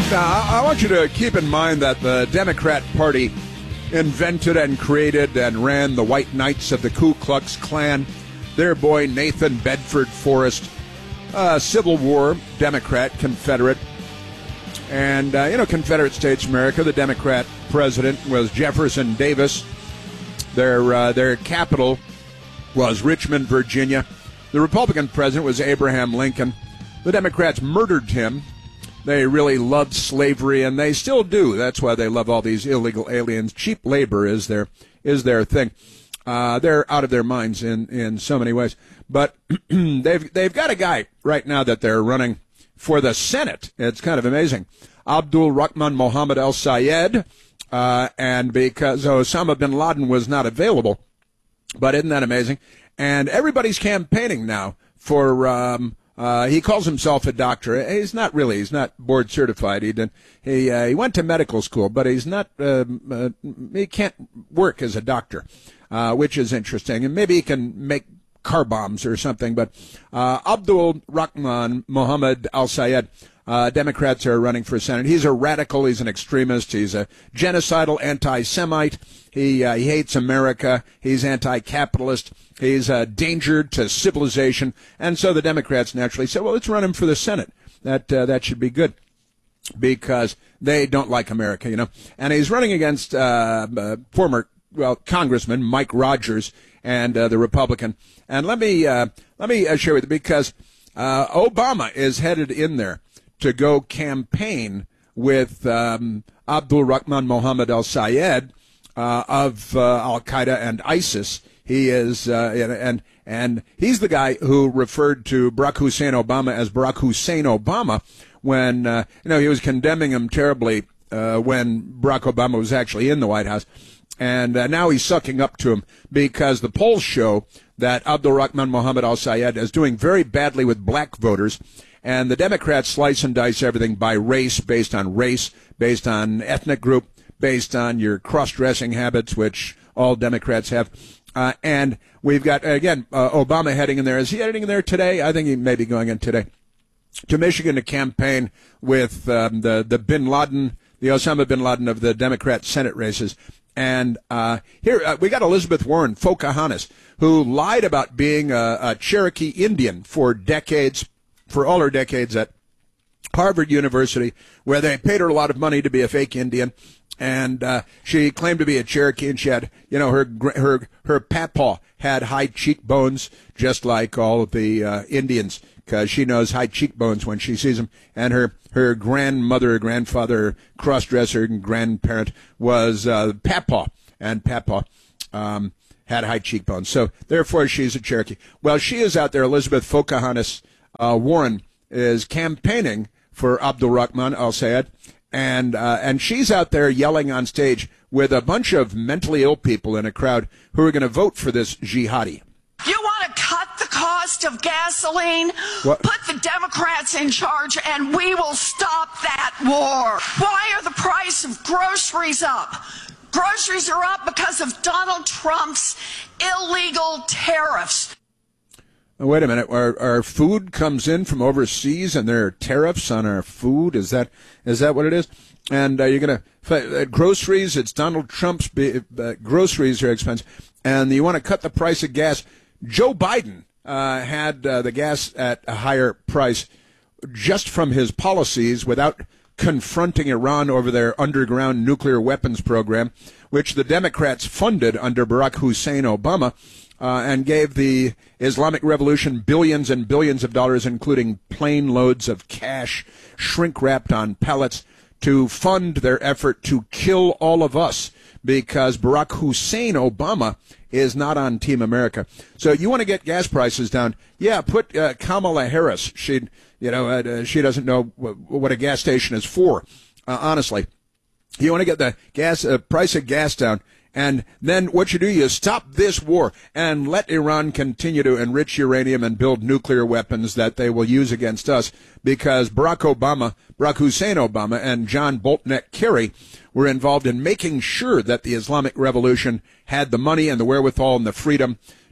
Now, I want you to keep in mind that the Democrat Party invented and created and ran the White Knights of the Ku Klux Klan. Their boy Nathan Bedford Forrest, Civil War, Democrat, Confederate. And, Confederate States of America, the Democrat president was Jefferson Davis. Their capital was Richmond, Virginia. The Republican president was Abraham Lincoln. The Democrats murdered him. They really loved slavery, and they still do. That's why they love all these illegal aliens. Cheap labor is their thing. They're out of their minds in so many ways. But they've got a guy right now that they're running for the Senate. It's kind of amazing. Abdul Rahman Mohammed Al Sayed, and because Osama bin Laden was not available, but isn't that amazing? And everybody's campaigning now for. He calls himself a doctor. He's not really. He's not board certified. He went to medical school, but he's not. He can't work as a doctor, which is interesting. And maybe he can make car bombs or something. But Abdul Rahman Mohammed Al Sayed, Democrats are running for Senate. He's a radical. He's an extremist. He's a genocidal anti-Semite. He hates America. He's anti-capitalist. He's a danger to civilization. And so the Democrats naturally said, well, let's run him for the Senate. That should be good because they don't like America, And he's running against former Congressman Mike Rogers and the Republican. And let me share with you because Obama is headed in there to go campaign with Abdul Rahman Mohammed Al Sayed of Al Qaeda and ISIS. He is, and he's the guy who referred to Barack Hussein Obama as Barack Hussein Obama when, he was condemning him terribly when Barack Obama was actually in the White House. And now he's sucking up to him because the polls show that Abdul Rahman Mohammed Al Sayed is doing very badly with black voters. And the Democrats slice and dice everything by race, based on ethnic group, based on your cross-dressing habits, which all Democrats have. And we've got, again, Obama heading in there. Is he heading in there today? I think he may be going in today to Michigan to campaign with the bin Laden, the Osama bin Laden of the Democrat Senate races. And here we got Elizabeth Warren, Pocahontas, who lied about being a Cherokee Indian for all her decades at Harvard University, where they paid her a lot of money to be a fake Indian. And she claimed to be a Cherokee, and she had, her papaw had high cheekbones, just like all of the Indians, because she knows high cheekbones when she sees them. And her grandmother, grandfather, cross-dresser, and grandparent was papaw, and papaw had high cheekbones. So therefore, she's a Cherokee. Well, she is out there. Elizabeth Pocahontas Warren is campaigning for Abdul Rahman Al Sayed. And she's out there yelling on stage with a bunch of mentally ill people in a crowd who are going to vote for this jihadi. You want to cut the cost of gasoline? What? Put the Democrats in charge and we will stop that war. Why are the price of groceries up? Groceries are up because of Donald Trump's illegal tariffs. Wait a minute. Our food comes in from overseas, and there are tariffs on our food. Is that what it is? And you're going to groceries. It's Donald Trump's groceries are expensive, and you want to cut the price of gas. Joe Biden had the gas at a higher price just from his policies without confronting Iran over their underground nuclear weapons program, which the Democrats funded under Barack Hussein Obama. And gave the Islamic Revolution billions and billions of dollars, including plane loads of cash, shrink-wrapped on pallets, to fund their effort to kill all of us because Barack Hussein Obama is not on Team America. So you want to get gas prices down? Yeah, put Kamala Harris. She doesn't know what a gas station is for, honestly. You want to get the price of gas down. And then what you do, you stop this war and let Iran continue to enrich uranium and build nuclear weapons that they will use against us because Barack Hussein Obama, and John Boltneck Kerry were involved in making sure that the Islamic Revolution had the money and the wherewithal and the freedom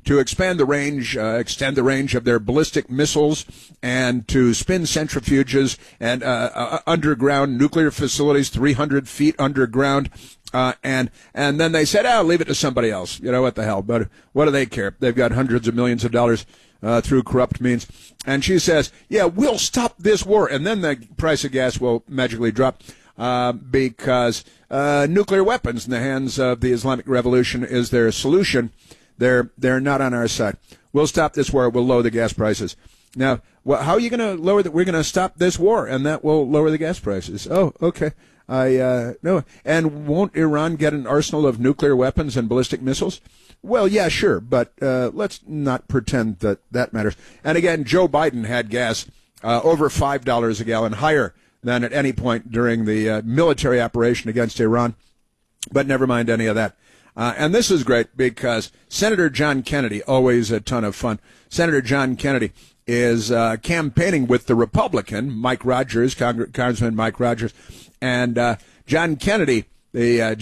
to expand the range, extend the range of their ballistic missiles, and to spin centrifuges and underground nuclear facilities 300 feet underground. And then they said, leave it to somebody else. You know, what the hell? But what do they care? They've got hundreds of millions of dollars through corrupt means. And she says, yeah, we'll stop this war. And then the price of gas will magically drop because nuclear weapons in the hands of the Islamic Revolution is their solution. They're not on our side. We'll stop this war. We'll lower the gas prices. Now, how are you going to lower that? We're going to stop this war, and that will lower the gas prices. Oh, okay. No. And won't Iran get an arsenal of nuclear weapons and ballistic missiles? Well, yeah, sure, but let's not pretend that that matters. And again, Joe Biden had gas over $5 a gallon, higher than at any point during the military operation against Iran. But never mind any of that. And this is great because Senator John Kennedy, always a ton of fun. Senator John Kennedy is campaigning with the Republican, Mike Rogers, Congressman Mike Rogers. And John Kennedy, the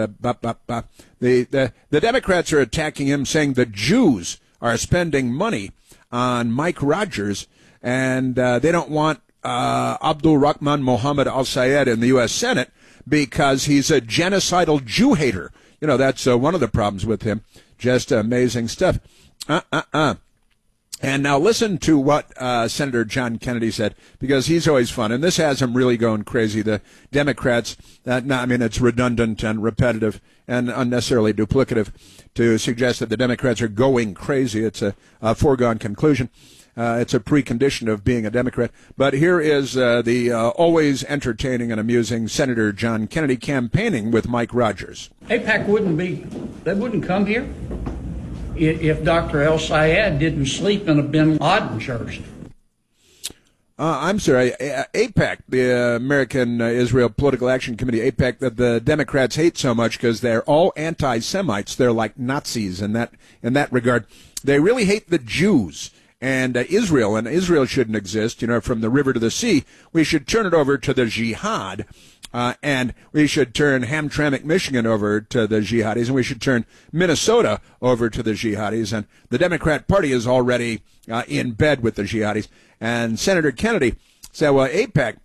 Democrats are attacking him, saying the Jews are spending money on Mike Rogers, and they don't want Abdul Rahman Mohammed al-Sayed in the U.S. Senate because he's a genocidal Jew hater. You know, that's one of the problems with him. Just amazing stuff. And now listen to what Senator John Kennedy said, because he's always fun. And this has him really going crazy. The Democrats, it's redundant and repetitive and unnecessarily duplicative to suggest that the Democrats are going crazy. It's a foregone conclusion. It's a precondition of being a Democrat. But here is the always entertaining and amusing Senator John Kennedy campaigning with Mike Rogers. AIPAC wouldn't come here if Dr. El-Sayed didn't sleep in a bin Laden jersey. I'm sorry, AIPAC, the American Israel Political Action Committee, AIPAC, that the Democrats hate so much because they're all anti-Semites. They're like Nazis in that regard. They really hate the Jews and Israel, and Israel shouldn't exist. You know, from the river to the sea, we should turn it over to the jihad. And we should turn Hamtramck, Michigan over to the jihadis, and we should turn Minnesota over to the jihadis. And the Democrat Party is already in bed with the jihadis. And Senator Kennedy said, well, AIPAC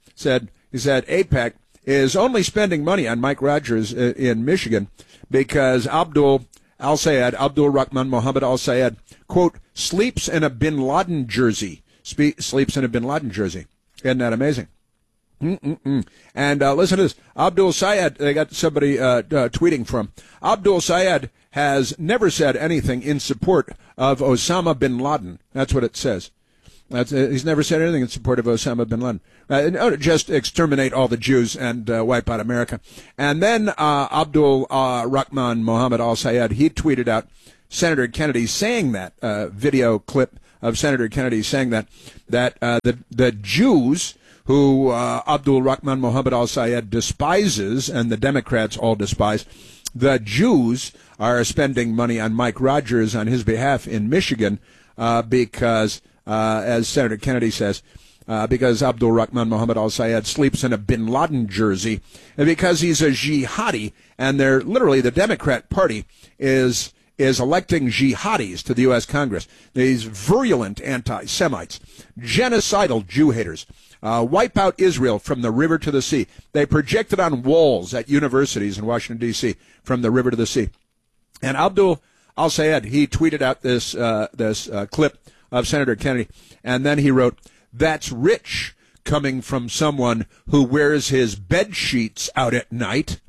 is only spending money on Mike Rogers in Michigan because Abdul Rahman Mohammed al-Sayed, quote, sleeps in a bin Laden jersey. Sleeps in a bin Laden jersey. Isn't that amazing? And listen to this. Abdul Sayed, they got somebody tweeting from. Abdul Sayed has never said anything in support of Osama bin Laden. That's what it says. He's never said anything in support of Osama bin Laden. Just exterminate all the Jews and wipe out America. And then Abdul Rahman Mohammed al-Sayed, he tweeted out Senator Kennedy saying that, video clip of Senator Kennedy saying that the Jews who Abdul Rahman Mohammed al-Sayed despises, and the Democrats all despise, the Jews are spending money on Mike Rogers on his behalf in Michigan because, as Senator Kennedy says, because Abdul Rahman Mohammed al-Sayed sleeps in a bin Laden jersey, and because he's a jihadi, and they're literally, the Democrat Party is electing jihadis to the U.S. Congress, these virulent anti-Semites, genocidal Jew haters. Wipe out Israel from the river to the sea. They project it on walls at universities in Washington, D.C., from the river to the sea. And Abdul al-Sayed, he tweeted out this clip of Senator Kennedy, and then he wrote, "That's rich coming from someone who wears his bed sheets out at night."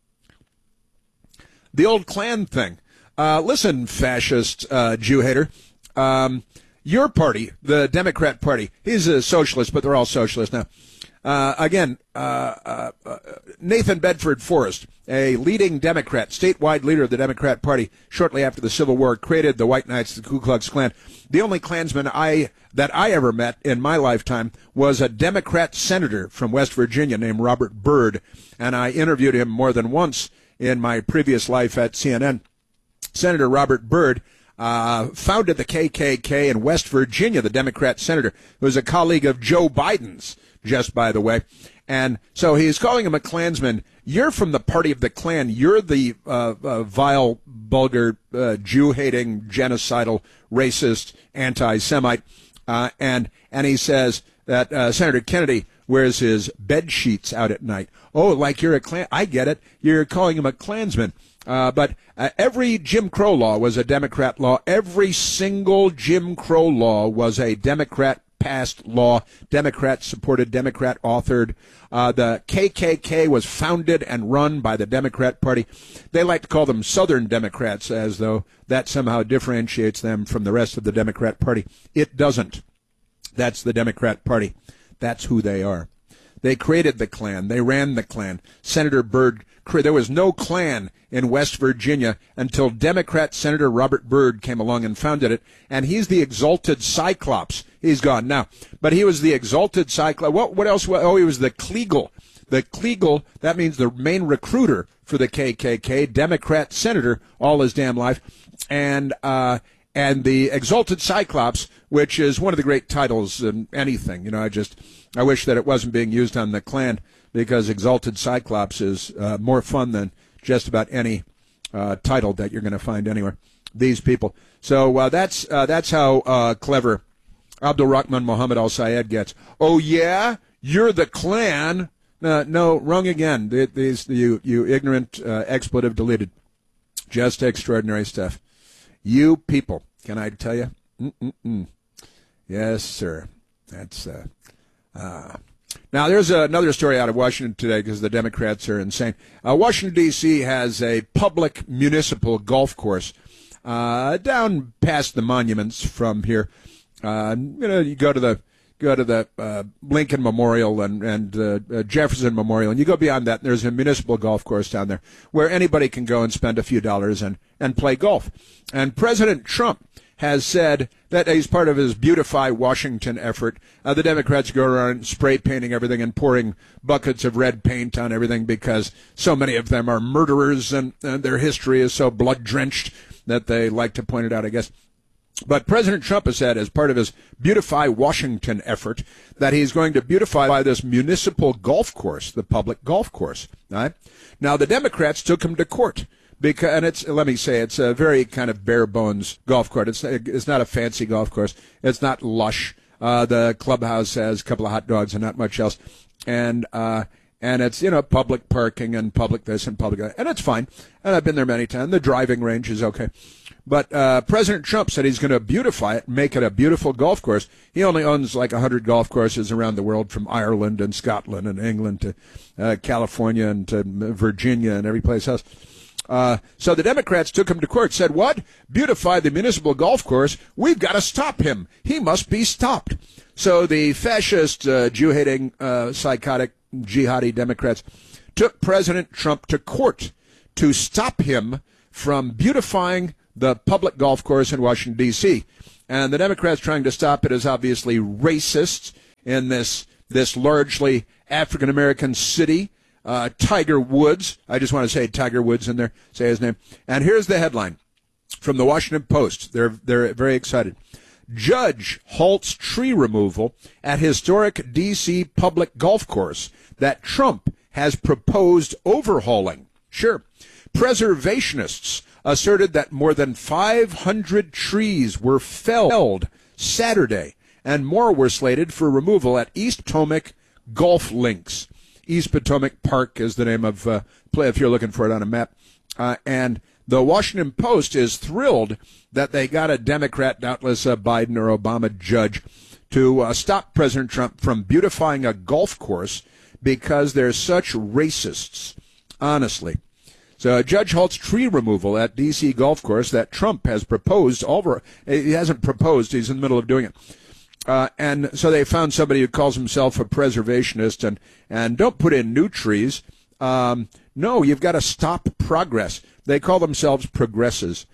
The old Klan thing. Listen, fascist Jew hater. Your party, the Democrat Party, he's a socialist, but they're all socialists now. Nathan Bedford Forrest, a leading Democrat, statewide leader of the Democrat Party, shortly after the Civil War, created the White Knights, the Ku Klux Klan. The only Klansman that I ever met in my lifetime was a Democrat senator from West Virginia named Robert Byrd, and I interviewed him more than once in my previous life at CNN. Senator Robert Byrd founded the KKK in West Virginia, the Democrat senator, who was a colleague of Joe Biden's, just by the way. And so he's calling him a Klansman. You're from the party of the Klan. You're the vile, vulgar, Jew-hating, genocidal, racist, anti-Semite. And he says that Senator Kennedy wears his bed sheets out at night. Oh, like you're a Klan. I get it. You're calling him a Klansman. But every Jim Crow law was a Democrat law. Every single Jim Crow law was a Democrat-passed law, Democrat-supported, Democrat-authored. The KKK was founded and run by the Democrat Party. They like to call them Southern Democrats, as though that somehow differentiates them from the rest of the Democrat Party. It doesn't. That's the Democrat Party. That's who they are. They created the Klan. They ran the Klan. Senator Byrd, there was no Klan in West Virginia until Democrat Senator Robert Byrd came along and founded it. And he's the exalted Cyclops. He's gone now. But he was the exalted Cyclops. What else? Oh, he was the Kleagle. The Kleagle, that means the main recruiter for the KKK, Democrat senator all his damn life. And the exalted Cyclops, which is one of the great titles in anything. You know, I wish that it wasn't being used on the Klan, because exalted Cyclops is more fun than just about any title that you're going to find anywhere. These people. So that's how clever Abdul Rahman Mohammed al-Sayed gets. Oh yeah, you're the Klan. No, wrong again. You ignorant expletive deleted. Just extraordinary stuff. You people, can I tell you? Yes, sir. That's Now, there's another story out of Washington today, because the Democrats are insane. Washington, D.C. has a public municipal golf course down past the monuments from here. You go to the Lincoln Memorial and Jefferson Memorial, and you go beyond that, and there's a municipal golf course down there where anybody can go and spend a few dollars and play golf. And President Trump has said that as part of his Beautify Washington effort, the Democrats go around spray painting everything and pouring buckets of red paint on everything, because so many of them are murderers and their history is so blood-drenched that they like to point it out, I guess. But President Trump has said, as part of his Beautify Washington effort, that he's going to beautify this municipal golf course, the public golf course. Right? Now, the Democrats took him to court. And it's a very kind of bare bones golf course. It's not a fancy golf course. It's not lush. The clubhouse has a couple of hot dogs and not much else. And it's, public parking and public this and public that. And it's fine. And I've been there many times. The driving range is okay. But President Trump said he's going to beautify it, make it a beautiful golf course. He only owns like 100 golf courses around the world, from Ireland and Scotland and England to California and to Virginia and every place else. So the Democrats took him to court, said, what? Beautify the municipal golf course? We've got to stop him. He must be stopped. So the fascist, Jew-hating, psychotic, jihadi Democrats took President Trump to court to stop him from beautifying the public golf course in Washington, D.C. And the Democrats trying to stop it is obviously racist in this largely African-American city. Tiger Woods. I just want to say Tiger Woods in there, say his name. And here's the headline from the Washington Post. They're very excited. Judge halts tree removal at historic D.C. public golf course that Trump has proposed overhauling. Sure. Preservationists asserted that more than 500 trees were felled Saturday, and more were slated for removal at East Potomac golf links. East Potomac Park is the name of play if you're looking for it on a map. And the Washington Post is thrilled that they got a Democrat, doubtless a Biden or Obama judge, to stop President Trump from beautifying a golf course because they're such racists, honestly. So a judge halts tree removal at D.C. golf course that Trump has proposed over. He hasn't proposed. He's in the middle of doing it. And so they found somebody who calls himself a preservationist and don't put in new trees. No, you've got to stop progress. They call themselves progressives,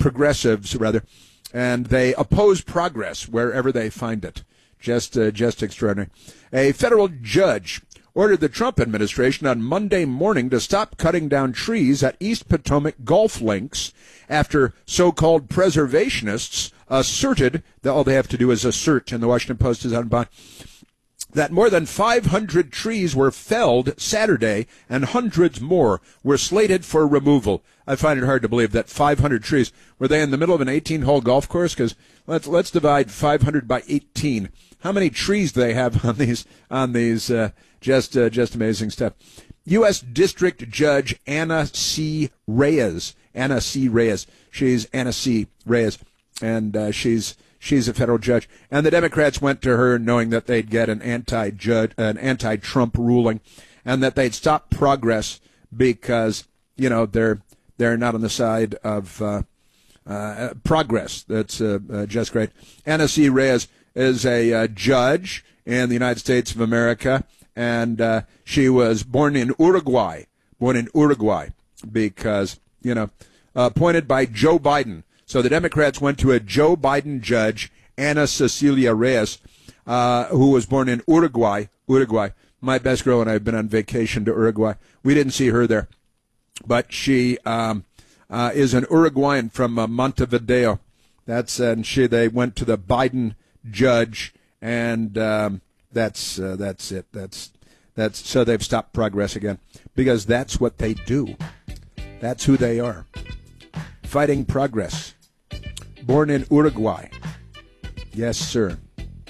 and they oppose progress wherever they find it. Just extraordinary. A federal judge ordered the Trump administration on Monday morning to stop cutting down trees at East Potomac golf links after so-called preservationists asserted that all they have to do is assert, and the Washington Post is on bond, that more than 500 trees were felled Saturday and hundreds more were slated for removal. I find it hard to believe that 500 trees. Were they in the middle of an 18-hole golf course? Because let's divide 500 by 18. How many trees do they have on these? Just amazing stuff. U.S. District Judge Anna C. Reyes. She's Anna C. Reyes, and she's a federal judge. And the Democrats went to her knowing that they'd get an anti-Trump ruling, and that they'd stop progress because they're not on the side of progress. That's just great. Anna C. Reyes is a judge in the United States of America, and she was born in Uruguay because, appointed by Joe Biden. So the Democrats went to a Joe Biden judge, Ana Cecilia Reyes, who was born in Uruguay. My best girl and I have been on vacation to Uruguay. We didn't see her there, but she is an Uruguayan from Montevideo. They went to the Biden judge, and that's it. That's so they've stopped progress again because that's what they do. That's who they are. Fighting progress. Born in Uruguay. Yes, sir.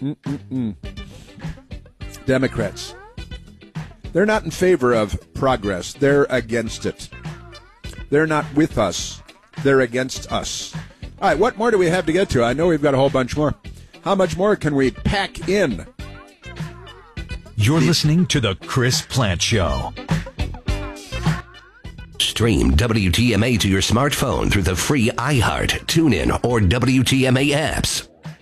Democrats. They're not in favor of progress. They're against it. They're not with us. They're against us. All right, what more do we have to get to? I know we've got a whole bunch more. How much more can we pack in? You're listening to The Chris Plante Show. Stream WTMA to your smartphone through the free iHeart, TuneIn, or WTMA apps.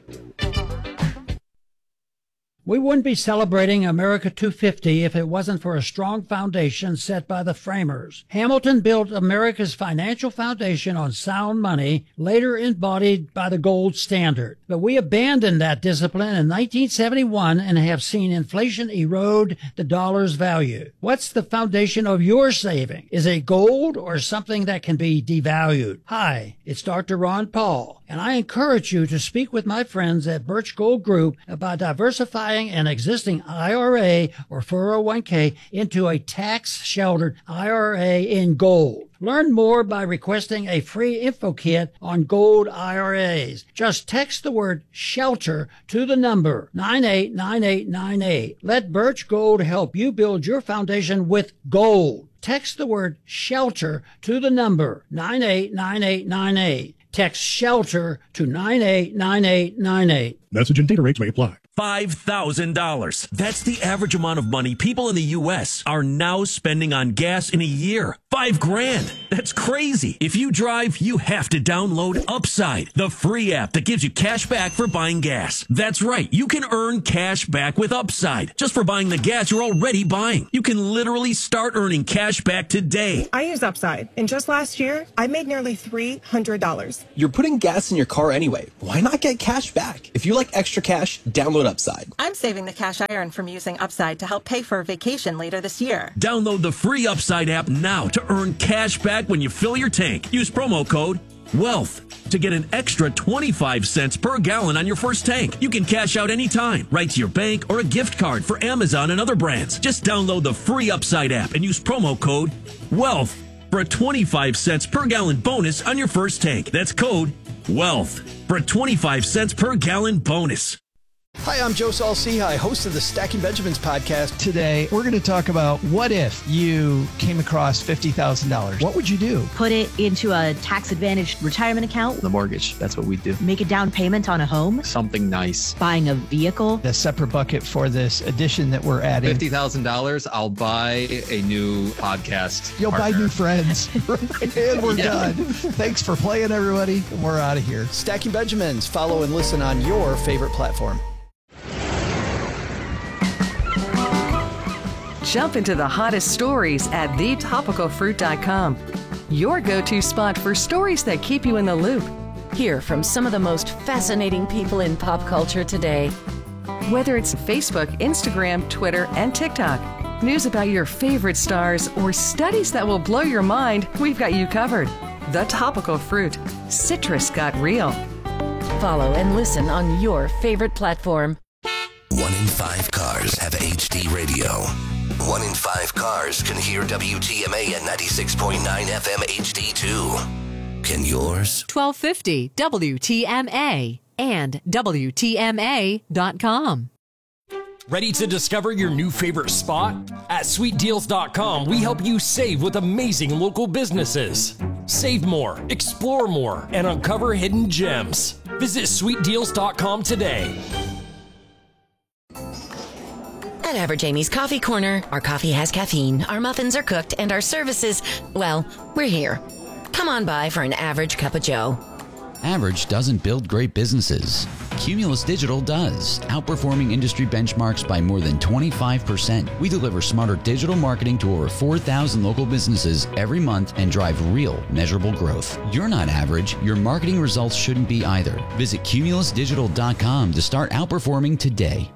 We wouldn't be celebrating America 250 if it wasn't for a strong foundation set by the framers. Hamilton built America's financial foundation on sound money, later embodied by the gold standard. But we abandoned that discipline in 1971 and have seen inflation erode the dollar's value. What's the foundation of your saving? Is it gold or something that can be devalued? Hi, it's Dr. Ron Paul, and I encourage you to speak with my friends at Birch Gold Group about diversifying an existing IRA or 401k into a tax-sheltered IRA in gold. Learn more by requesting a free info kit on gold IRAs. Just text the word SHELTER to the number 989898. Let Birch Gold help you build your foundation with gold. Text the word SHELTER to the number 989898. Text SHELTER to 989898. Message and data rates may apply. $5,000. That's the average amount of money people in the U.S. are now spending on gas in a year. $5,000. That's crazy. If you drive, you have to download Upside, the free app that gives you cash back for buying gas. That's right. You can earn cash back with Upside just for buying the gas you're already buying. You can literally start earning cash back today. I use Upside, and just last year, I made nearly $300. You're putting gas in your car anyway. Why not get cash back? If you like extra cash, download Upside. I'm saving the cash I earn from using Upside to help pay for a vacation later this year. Download the free Upside app now to earn cash back when you fill your tank. Use promo code WEALTH to get an extra 25 cents per gallon on your first tank. You can cash out anytime, right to your bank or a gift card for Amazon and other brands. Just download the free Upside app and use promo code WEALTH for a 25 cents per gallon bonus on your first tank. That's code WEALTH for a 25 cents per gallon bonus. Hi, I'm Joe Saul-Sehy, host of the Stacking Benjamins podcast. Today, we're going to talk about what if you came across $50,000? What would you do? Put it into a tax-advantaged retirement account. The mortgage, that's what we do. Make a down payment on a home. Something nice. Buying a vehicle. A separate bucket for this addition that we're adding. $50,000, I'll buy a new podcast You'll partner. buy new friends. And we're done. Thanks for playing, everybody. And we're out of here. Stacking Benjamins. Follow and listen on your favorite platform. Jump into the hottest stories at thetopicalfruit.com. Your go-to spot for stories that keep you in the loop. Hear from some of the most fascinating people in pop culture today. Whether it's Facebook, Instagram, Twitter, and TikTok, news about your favorite stars, or studies that will blow your mind, we've got you covered. The Topical Fruit. Citrus got real. Follow and listen on your favorite platform. 1 in 5 cars have HD radio. 1 in 5 cars can hear WTMA at 96.9 FM HD too. Can yours? 1250 WTMA and WTMA.com. Ready to discover your new favorite spot? At SweetDeals.com, we help you save with amazing local businesses. Save more, explore more, and uncover hidden gems. Visit SweetDeals.com today. At Average Amy's Coffee Corner, our coffee has caffeine, our muffins are cooked, and our services, well, we're here. Come on by for an average cup of joe. Average doesn't build great businesses. Cumulus Digital does, outperforming industry benchmarks by more than 25%. We deliver smarter digital marketing to over 4,000 local businesses every month and drive real, measurable growth. You're not average. Your marketing results shouldn't be either. Visit cumulusdigital.com to start outperforming today.